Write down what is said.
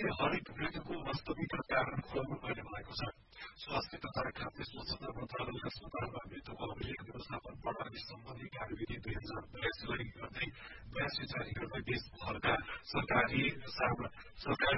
हरेक मृत्युको वास्तविक कारण खुलाउनु पर्ने भएको छ। स्वास्थ्य तथा खाद्य स्वच्छता मन्त्रालयले अस्पतालमा मृत्युको अभिलेख व्यवस्थापन प्रणाली सम्बन्धी कार्यविधि 2082 लाई गर्दै 82 जारी गर्दै देशभरका सरकारी